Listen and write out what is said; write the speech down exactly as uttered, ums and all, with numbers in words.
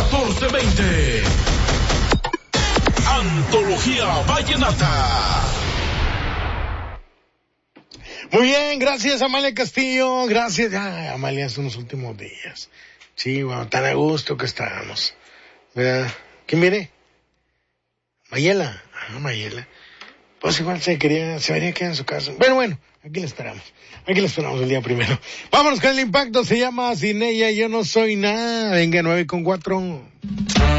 catorce veinte. Antología Vallenata. Muy bien, gracias Amalia Castillo, gracias. Ay, Amalia, son los últimos días. Sí, bueno, tan a gusto que estábamos. ¿Verdad? ¿Quién viene? Mayela. Ah, Mayela. Pues igual se quería, se venía a quedar en su casa. Bueno, bueno, aquí le esperamos. Aquí le esperamos el día primero. Vámonos con el impacto, se llama Sin ella yo no soy nada. Venga, nueve con cuatro.